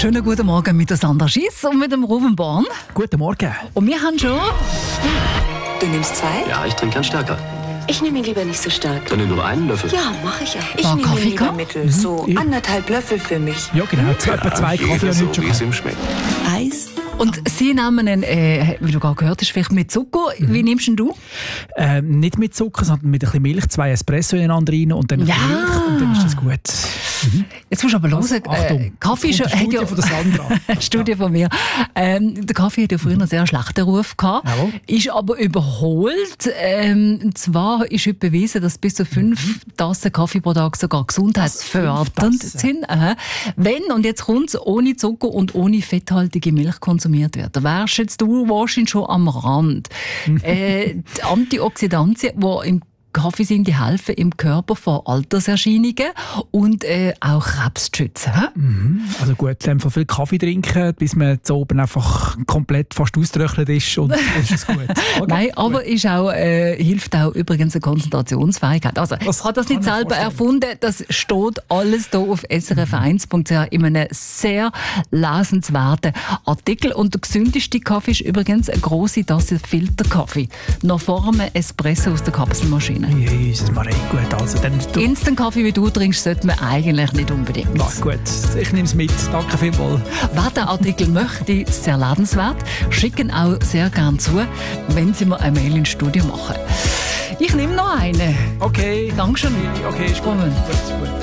Schönen guten Morgen mit der Sandra Schiess und mit dem Ruben Born. Guten Morgen. Und wir haben schon... Du nimmst 2? Ja, ich trinke gern stärker. Ich nehme ihn lieber nicht so stark. Dann nimm nur einen Löffel. Ja, mache ich auch. Ich War nehme Kaffee ihn lieber gehabt? mittel. So 1,5 Löffel für mich. Ja, genau. Etwa 2 Kaffee Jeder und so, nicht schon wie es gehabt. ihm schmeckt. Eis? Und Sie nehmen ihn, wie du gerade gehört hast, vielleicht mit Zucker. Wie nimmst ihn du? Nicht mit Zucker, sondern mit ein bisschen Milch, 2 Espresso ineinander rein und dann ein bisschen Ja. Milch und dann ist das gut. Jetzt musst du aber hören, Achtung, Kaffee jetzt kommt die Studie von der Sandra. Eine Studie von mir. Der Kaffee hat ja früher einen sehr schlechten Ruf gehabt, Jawohl. ist aber überholt. Und zwar ist heute bewiesen, dass bis zu 5 Tassen Kaffee pro Tag sogar gesundheitsfördernd 5 Tassen? sind. Wenn, und jetzt kommt es, ohne Zucker und ohne fetthaltige Milch konsumiert wird. Da wärst jetzt du wahrscheinlich schon am Rand. Die Antioxidantien, die im Kaffee sind, die helfen im Körper vor Alterserscheinungen und auch Krebs zu schützen. Also gut, in dem Fall viel Kaffee trinken, bis man zu oben einfach komplett fast ausgetrocknet ist und dann ist es gut. Okay, Nein, gut. aber ist auch, hilft auch übrigens eine Konzentrationsfähigkeit. Also, Das ich habe das kann nicht ich mir selber vorstellen. erfunden, das steht alles hier auf srf1.ch in einem sehr lesenswerten Artikel. Und der gesündeste Kaffee ist übrigens eine grosse Tasse Filterkaffee. Noch vor einem Espresso aus der Kapselmaschine. Jesus Maria, gut, also dann... Instant-Kaffee, wie du trinkst, sollte man eigentlich nicht unbedingt. Na gut, ich nehme es mit. Danke vielmals. Wer den Artikel möchte, sehr ladenswert, schicken auch sehr gerne zu, wenn Sie mir eine Mail ins Studio machen. Ich nehme noch eine. Okay. Dankeschön. Okay, ist gut. Kommen. Gut, ist gut.